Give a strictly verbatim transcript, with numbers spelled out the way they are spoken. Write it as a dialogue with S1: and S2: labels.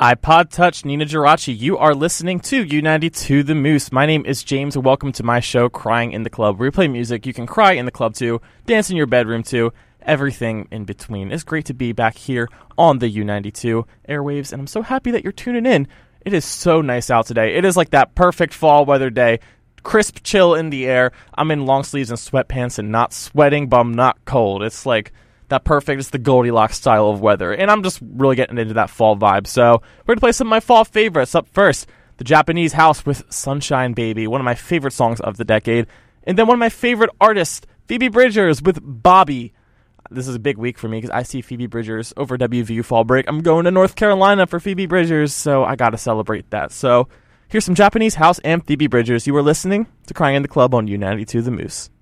S1: iPod Touch, Nina Geraci. You are listening to U ninety-two The Moose. My name is James, and welcome to my show, Crying in the Club, where we play music you can cry in the club to, dance in your bedroom to, everything in between. It's great to be back here on the U ninety-two airwaves, and I'm so happy that you're tuning in. It is so nice out today. It is like that perfect fall weather day. Crisp chill in the air. I'm in long sleeves and sweatpants and not sweating, but I'm not cold. It's like that perfect, it's the Goldilocks style of weather. And I'm just really getting into that fall vibe. So we're going to play some of my fall favorites. Up first, The Japanese House with Sunshine Baby, one of my favorite songs of the decade. And then one of my favorite artists, Phoebe Bridgers with Bobby. This is a big week for me because I see Phoebe Bridgers over W V U fall break. I'm going to North Carolina for Phoebe Bridgers, so I got to celebrate that. So here's some Japanese House and Phoebe Bridgers. You were listening to Crying in the Club on U ninety-two The Moose.